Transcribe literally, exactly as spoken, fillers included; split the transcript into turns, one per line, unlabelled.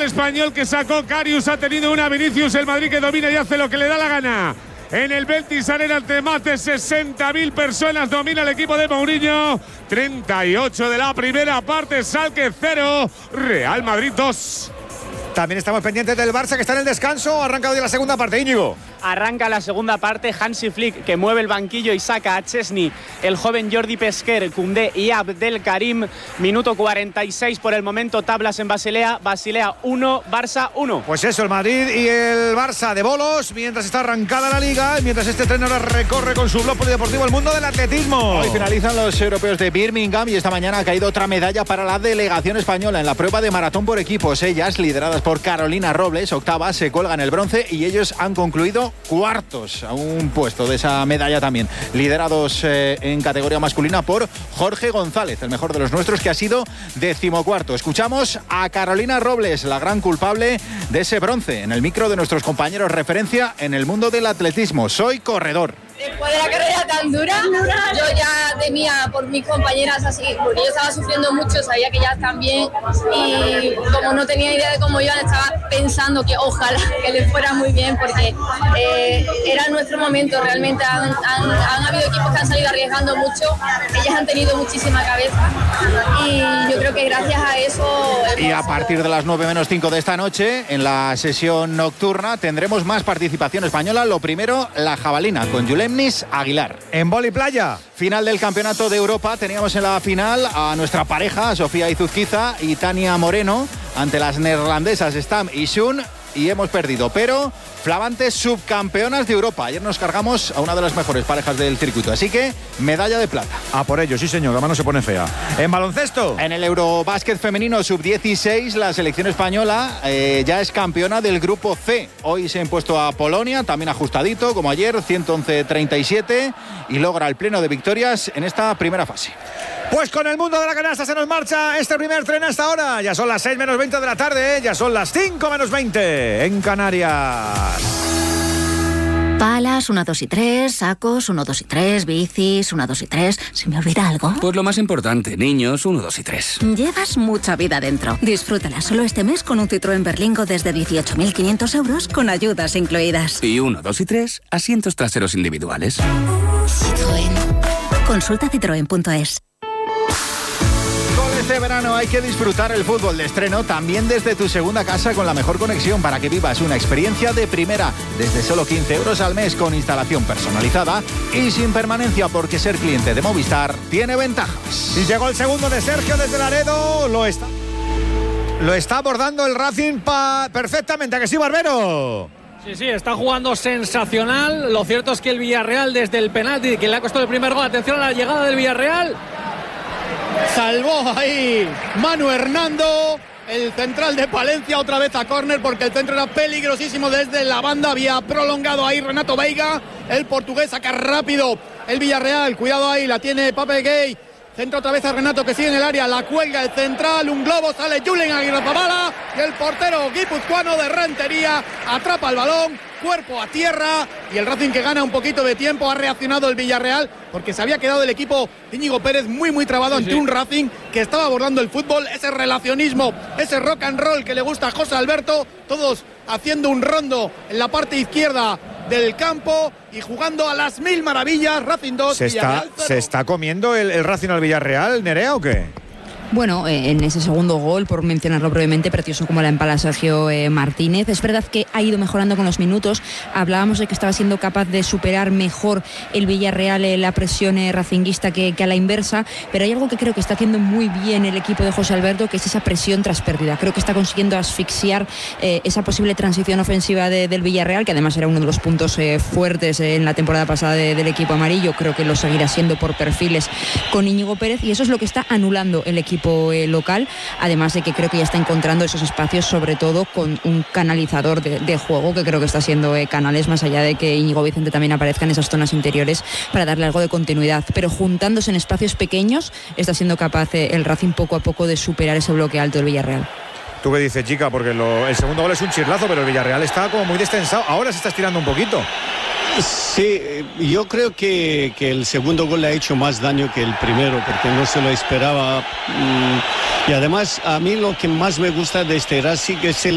español que sacó Karius, ha tenido una Vinicius, el Madrid que domina y hace lo que le da la gana. En el Betis Arena ante más de sesenta mil personas domina el equipo de Mourinho. treinta y ocho de la primera parte, Schalke cero, Real Madrid dos.
También estamos pendientes del Barça que está en el descanso. Ha arrancado ya la segunda parte, Íñigo.
Arranca la segunda parte, Hansi Flick que mueve el banquillo y saca a Chesney, el joven Jordi Pesquer, Koundé y Abdelkarim. Minuto cuarenta y seis por el momento, tablas en Basilea. Basilea uno, Barça uno.
Pues eso, el Madrid y el Barça de bolos, mientras está arrancada la Liga, y mientras este tren ahora recorre con su blog polideportivo el mundo del atletismo.
Hoy finalizan los europeos de Birmingham y esta mañana ha caído otra medalla para la delegación española en la prueba de maratón por equipos. Ellas, lideradas por Carolina Robles, octavas, se cuelgan el bronce y ellos han concluido cuartos a un puesto de esa medalla también, liderados eh, en categoría masculina por Jorge González, el mejor de los nuestros, que ha sido decimocuarto. Escuchamos a Carolina Robles, la gran culpable de ese bronce, en el micro de nuestros compañeros referencia en el mundo del atletismo. Soy corredor.
Después de la carrera tan dura, yo ya temía por mis compañeras así, porque yo estaba sufriendo mucho, sabía que ya están bien y como no tenía idea de cómo iban, estaba pensando que ojalá que les fuera muy bien porque eh, era nuestro momento, realmente han, han, han habido equipos que han salido arriesgando mucho, ellas han tenido muchísima cabeza y yo creo que gracias a eso...
Y a partir de las nueve menos cinco de esta noche, en la sesión nocturna, tendremos más participación española. Lo primero, la jabalina, con Julen Aguilar.
En vóley playa,
final del Campeonato de Europa, teníamos en la final a nuestra pareja, Sofía Izuzquiza y Tania Moreno, ante las neerlandesas Stam y Shun, y hemos perdido, pero flamantes subcampeonas de Europa. Ayer nos cargamos a una de las mejores parejas del circuito, así que medalla de plata.
A por ello, sí señor, la mano se pone fea. En baloncesto,
en el Eurobásquet femenino sub dieciséis, la selección española eh, ya es campeona del grupo C. Hoy se ha impuesto a Polonia, también ajustadito como ayer, ciento once a treinta y siete, y logra el pleno de victorias en esta primera fase.
Pues con el mundo de la canasta se nos marcha este primer tren hasta ahora. Ya son las seis menos veinte de la tarde, ya son las cinco menos veinte en Canarias.
Palas, una, dos y tres, sacos, uno, dos y tres, bicis, una, dos y tres. ¿Se me olvida algo?
Pues lo más importante, niños, uno, dos y tres.
Llevas mucha vida dentro. Disfrútala solo este mes con un Citroën Berlingo desde dieciocho mil quinientos euros con ayudas incluidas.
Y uno, dos y tres, asientos traseros individuales.
Citroën. Consulta citroen punto es.
Este verano hay que disfrutar el fútbol de estreno también desde tu segunda casa con la mejor conexión para que vivas una experiencia de primera desde solo quince euros al mes con instalación personalizada y sin permanencia, porque ser cliente de Movistar tiene ventajas.
Y llegó el segundo de Sergio desde Laredo, lo está, lo está abordando el Racing pa- perfectamente, ¿a que sí, Barbero?
Sí, sí, está jugando sensacional. Lo cierto es que el Villarreal desde el penalti que le ha costado el primer gol, atención a la llegada del Villarreal. Salvó ahí Manu Hernando, el central de Palencia, otra vez a córner porque el centro era peligrosísimo desde la banda. Había prolongado ahí Renato Veiga, el portugués saca rápido el Villarreal. Cuidado ahí, la tiene Pape Gay. Centro otra vez a Renato que sigue en el área, la cuelga el central, un globo, sale Julen Aguirrezabala y el portero guipuzcoano de Rentería atrapa el balón, cuerpo a tierra, y el Racing que gana un poquito de tiempo. Ha reaccionado el Villarreal porque se había quedado el equipo de Íñigo Pérez muy muy trabado sí, ante sí. un Racing que estaba abordando el fútbol, ese relacionismo, ese rock and roll que le gusta a José Alberto, todos haciendo un rondo en la parte izquierda del campo y jugando a las mil maravillas. Racing dos,
¿Se está, ¿Se está comiendo el, el Racing al Villarreal, Nerea, o qué?
Bueno, eh, en ese segundo gol, por mencionarlo brevemente, precioso como la empala Sergio eh, Martínez. Es verdad que ha ido mejorando con los minutos. Hablábamos de que estaba siendo capaz de superar mejor el Villarreal eh, la presión eh, racinguista que, que a la inversa, pero hay algo que creo que está haciendo muy bien el equipo de José Alberto, que es esa presión tras pérdida. Creo que está consiguiendo asfixiar eh, esa posible transición ofensiva de, del Villarreal, que además era uno de los puntos eh, fuertes eh, en la temporada pasada de, del equipo amarillo. Creo que lo seguirá siendo por perfiles con Íñigo Pérez, y eso es lo que está anulando el equipo local, además de que creo que ya está encontrando esos espacios, sobre todo con un canalizador de, de juego que creo que está siendo eh, Canales, más allá de que Íñigo Vicente también aparezca en esas zonas interiores para darle algo de continuidad, pero juntándose en espacios pequeños está siendo capaz eh, el Racing poco a poco de superar ese bloque alto del Villarreal.
¿Tú qué dices, chica? Porque lo, el segundo gol es un chirlazo, pero el Villarreal está como muy destensado, ahora se está estirando un poquito.
Sí, yo creo que, que el segundo gol le ha hecho más daño que el primero, porque no se lo esperaba. Y además, a mí lo que más me gusta de este Racing es el